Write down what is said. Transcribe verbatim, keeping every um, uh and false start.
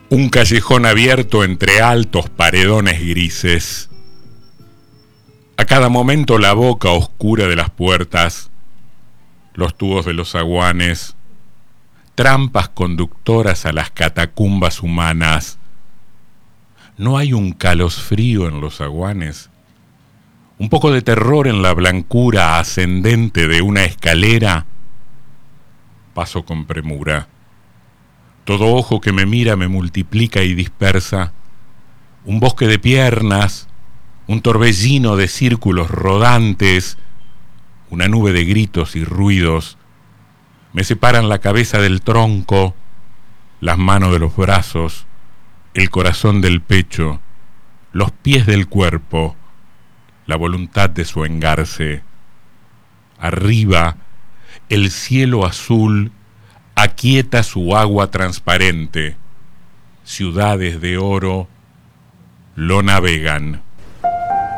Un callejón abierto entre altos paredones grises. A cada momento la boca oscura de las puertas, los tubos de los zaguanes, trampas conductoras a las catacumbas humanas. ¿No hay un calosfrío en los zaguanes? ¿Un poco de terror en la blancura ascendente de una escalera? Paso con premura. Todo ojo que me mira me multiplica y dispersa. Un bosque de piernas, un torbellino de círculos rodantes, una nube de gritos y ruidos. Me separan la cabeza del tronco, las manos de los brazos, el corazón del pecho, los pies del cuerpo, la voluntad de su engarce. Arriba, el cielo azul aquieta su agua transparente. Ciudades de oro lo navegan.